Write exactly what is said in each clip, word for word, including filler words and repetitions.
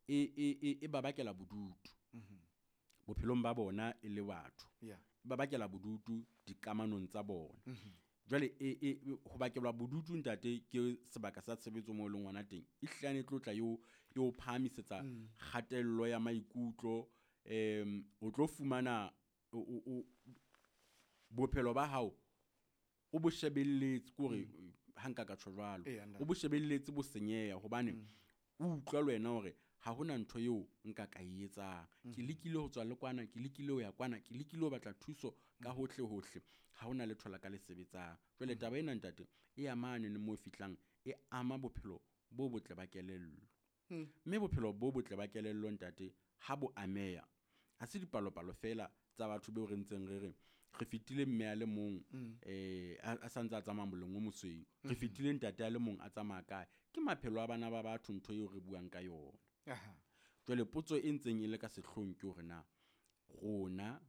e e e ba bakela bodutu bophelong ba bona e le batho ba bakela bodutu dikamanong tsa bona jwale e e ho bakelwa bodutu ntate ke sebaka sa tshebetso mo leng ngwana teng e hlane tlotla yo yo phahamisetsa khatello ya maikutlo em o tlo fumana o bophelo ba hao o bo shebelletse kore hanka ka tshwalo o bo shebelletse bo senyeya hobane o utlwa le wena hore ha hona ntho eo nka ka etsa ke lekile ho tswa le kwana ke lekile ho ya kwana ke lekile ho batla thuso ka hohle hohle ha hona le thola ka le sebetsang jwale taba ena ntate e amane ne mo fitlang e ama bophelo bo botle ba kelello mme bophelo bo botle ba kelello ntate ha bo ameya ha se dipalopalo fela tsa batho be o rentseng re re re fitile mme a le mong eh a santsa a tsamaya moleng o mosweu re fitile ntate a le mong a tsamaya kae ke maphelo a bana ba batho ntho eo re buang ka yona aha jwale potso e ntseng e le ka sehlong ke hore na rona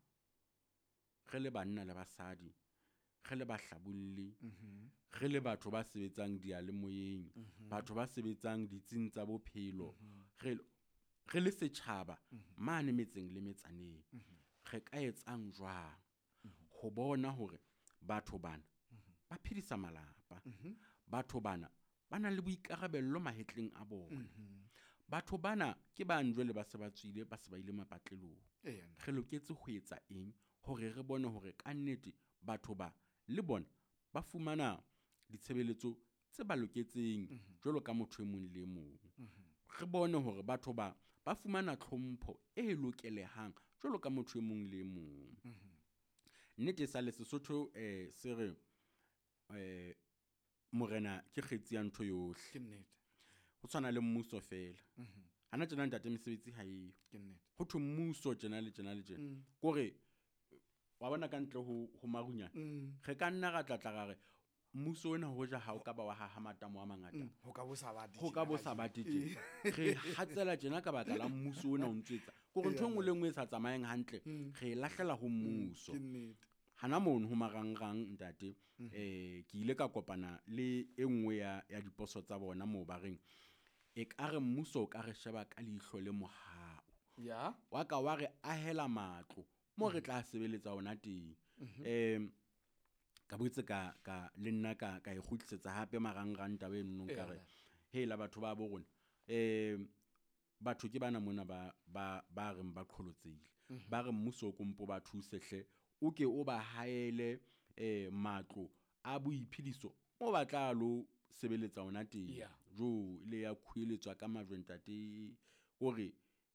re le banna le basadi re le bahlabulli re le batho ba sebetsang dialemoyeng batho ba sebetsang ditsing tsa bophelo re re le setjhaba mane metseng le metsaneng re ka etsang jwang ho bona hore batho bana ba phedisa malapa batho bana bana le boikarabello mahetleng a bona batho bana ke ba njwele ba se ba tswile ba se ba ile mapatlelong re loketse ho etsa eng hore re bone hore ka nnete batho ba le bona ba fumana ditshebeletso tse ba loketseng jwalo ka motho e mong le mong re bone hore batho ba ba fumana tlhompho e lokelehang jwalo ka motho e mong le mong nnete sa le Sesotho eh se re eh morena ke kgetsi ya ntho yohle ke nnete ho tshwana le mmuso fela hana tjena ntate mesebetsi ha eyo ke nnete ho thwe mmuso tjena le tjena le tjena kore wa bona ka ntle ho ho marunyana re ka nna ra tlatla gare mmuso ona ho ja ha o ka ba wa ha matamo a mangata ho ka bo sa ba ho ka bo sa ba tete re hatsela tjena ka baka la mmuso ona o ntsetsa gore ntho engwe le engwe e sa tsamayeng hantle re lahlela ho mmuso ke nnete hana mono ho marangrang ntate eh ke ile ka kopana le engwe ya ya diposo tsa bona mo ba reng e ka re mmuso ka re sheba ka leihlo le mohao ya wa ka wa re ahela matlo mo re tla sebeletsa ona teng em ka botse ka ka le nna ka ka e khutlisetsa hape marangrang taba e nnong ka re hela batho ba bo rona em batho ke bana mona ba ba ba re ba qholotsehile ba re mmuso o kompo ba thusehle o ke o ba haele eh matlo a boiphediso mo batla lo sebeletsa ona teng jo ile ya khweletswa ka majwentate hore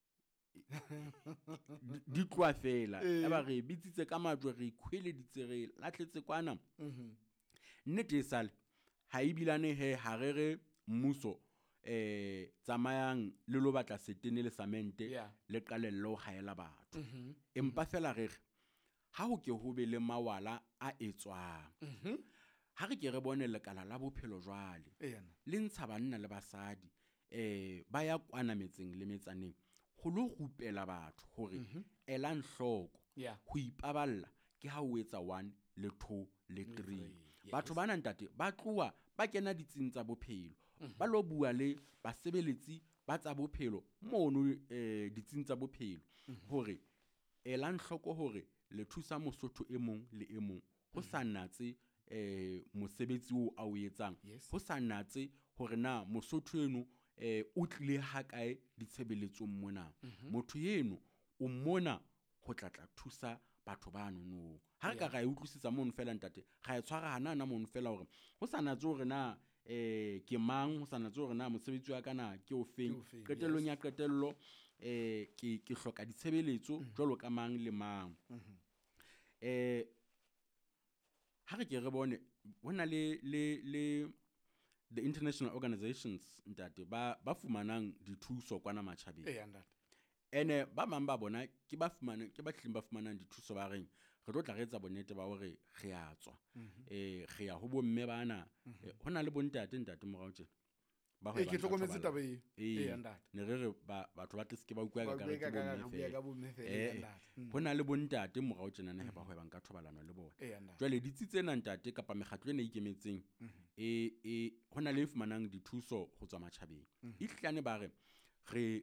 di tloa fela ya ba re bitsitse ka majwe re khweleditse re latletse kwana nnete sale ha ibilane he harere mmuso eh tsamayang le lo batla setene le samente le qalello haela batho empa fela re ha ho ke ho be le mawala a etswang ha re ke re bone lekala la bophelo jwale le ntsha banna le basadi eh ba ya kwana metseng le metsaneng ho lo rupela batho hore elang hloko ho ipaballa ke ha o etsa one le two le three batho bana ntate ba tloa ba kena ditsing tsa bophelo ba lo bua le basebeletsi ba tsa bophelo mono eh ditsing tsa bophelo hore elang hloko hore le thusa mosotho e mong le e mong ho sa natse eh mosebetsi o a o etsang ho sa natse hore na mosotho eno eh o tlile ha kae ditshebeletsong mona motho yeno o mona ho tlatla thusa batho ba nono ha re ka ga e utlwisisa mono fela ntate ga e tshwara hana na mono fela hore ho sa natse hore na eh ke mang ho sa natse hore na mosebetsi wa kana ke o feng qetellong ya qetello eh ke ke hloka ditshebeletso jwalo ka mang le mang eh ha re ke re bone hona le le le the international organizations ntate ba ba fumanang dithuso kwana matjhabeng eh ntate ene ba mang ba bona ke ba fumana ke ba hleng ba fumanang dithuso ba reng re tlo tla re etsa bonnete ba hore re a tswa eh re ya ho bo mme bana hona le bontate ntate morao tjena ba ho ke tlokometse taba e eh ntate ne re re ba batho ba tse ke ba utlwa ka re ka bo mme fela hona le bontate morao tjena ne ba hwebang ka thobalano le bona jwale ditsi tsena ntate kapa mekgatlo ena ikemetseng e e hona le fumanang dithuso go tswa matjhabeng ihlane ba re re